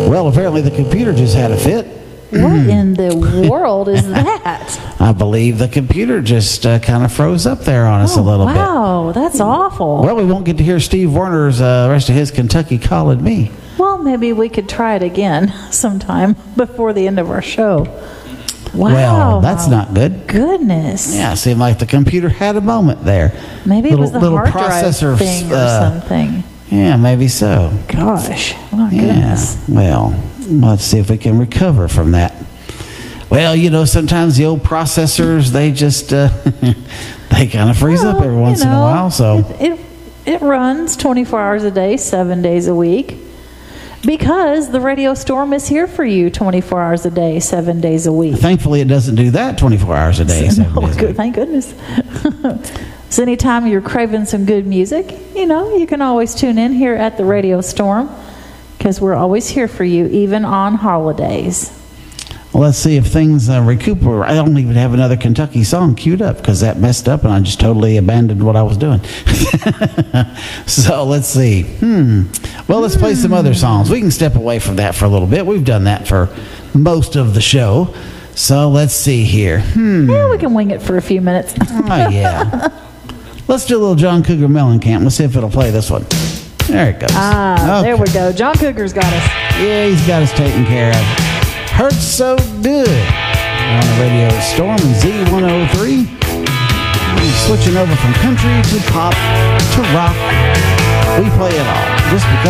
Well, apparently the computer just had a fit. What in the world is that? I believe the computer just kind of froze up there on us a little bit. Wow, that's awful. Well, we won't get to hear Steve Warner's rest of his Kentucky Calling Me. Well, maybe we could try it again sometime before the end of our show. Wow. Well, that's not good. Goodness. Yeah, seemed like the computer had a moment there. Maybe it was the hard drive thing or something. Yeah, maybe so. Gosh, my goodness. Yeah, well, let's see if we can recover from that. Well, you know, sometimes the old processors, they just, they kind of freeze up every once in a while, so. It runs 24 hours a day, 7 days a week. Because the Radio Storm is here for you 24 hours a day, 7 days a week. Thankfully, it doesn't do that 24 hours a day, 7 days a week. Thank goodness. So anytime you're craving some good music, you know, you can always tune in here at the Radio Storm because we're always here for you, even on holidays. Well, let's see if things recuperate. I don't even have another Kentucky song queued up because that messed up and I just totally abandoned what I was doing. So let's see. Well, let's play some other songs. We can step away from that for a little bit. We've done that for most of the show. So let's see here. Yeah, we can wing it for a few minutes. Oh, yeah. Let's do a little John Cougar Mellencamp. Let's see if it'll play this one. There it goes. Okay. There we go. John Cougar's got us. Yeah, he's got us taken care of. Hurts So Good on the Radio Storm Z103. Switching over from country to pop to rock. We play it all just because